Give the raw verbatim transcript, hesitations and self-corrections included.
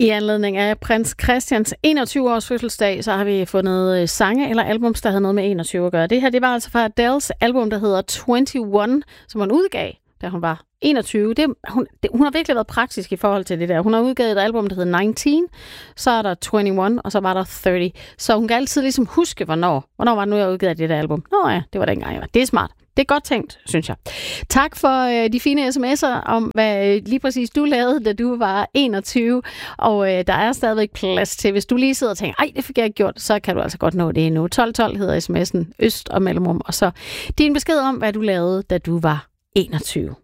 I anledning af prins Christians enogtyve års fødselsdag, så har vi fundet sange eller albums, der havde noget med enogtyve at gøre. Det her, det var altså fra Adele's album, der hedder enogtyve, som hun udgav, da hun var enogtyve. Det, hun, det, hun har virkelig været praktisk i forhold til det der. Hun har udgivet et album, der hedder nitten, så er der enogtyve, og så var der tredive. Så hun kan altid ligesom huske, hvornår. Hvornår var det nu, jeg udgav det der album? Nå ja, det var dengang, jeg var. Det er smart. Det er godt tænkt, synes jeg. Tak for øh, de fine sms'er om, hvad øh, lige præcis du lavede, da du var enogtyve. Og øh, der er stadigvæk plads til, hvis du lige sidder og tænker, ej, det fik jeg ikke gjort, så kan du altså godt nå det nu. tolv tolv hedder sms'en, øst og mellemrum. Og så din besked om, hvad du lavede, da du var enogtyve.